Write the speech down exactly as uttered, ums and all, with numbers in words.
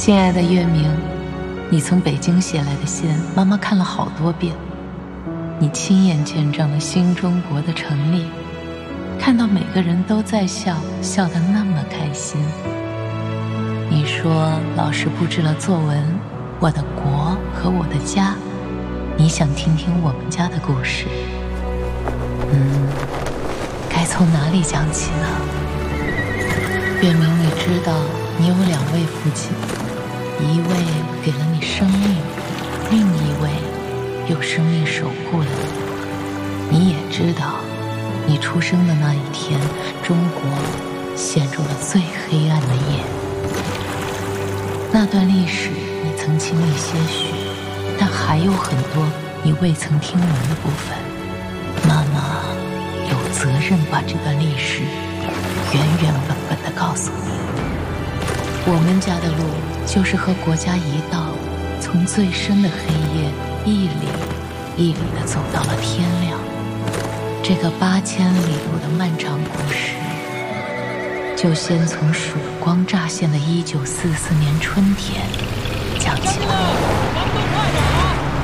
亲爱的月明，你从北京写来的信，妈妈看了好多遍。你亲眼见证了新中国的成立，看到每个人都在笑，笑得那么开心。你说老师布置了作文，我的国和我的家，你想听听我们家的故事。嗯，该从哪里讲起呢？月明，你知道你有两位父亲，一位给了你生命，另一位用生命守护了你。你也知道，你出生的那一天，中国陷入了最黑暗的夜。那段历史你曾经历些许，但还有很多你未曾听闻的部分。妈妈有责任把这段历史原原本本地告诉你。我们家的路就是和国家一道，从最深的黑夜一里一里地走到了天亮。这个八千里路的漫长故事，就先从曙光乍现的一九四四年春天讲起来。